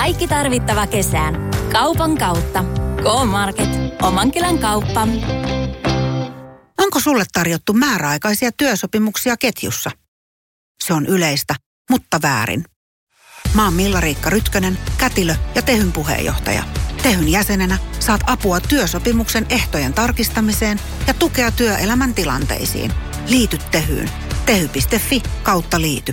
Kaikki tarvittava kesään. Kaupan kautta. K-Market. Omankylän kauppa. Onko sulle tarjottu määräaikaisia työsopimuksia ketjussa? Se on yleistä, mutta väärin. Mä oon Milla-Riikka Rytkönen, kätilö ja Tehyn puheenjohtaja. Tehyn jäsenenä saat apua työsopimuksen ehtojen tarkistamiseen ja tukea työelämän tilanteisiin. Liity Tehyyn. Tehy.fi/liity.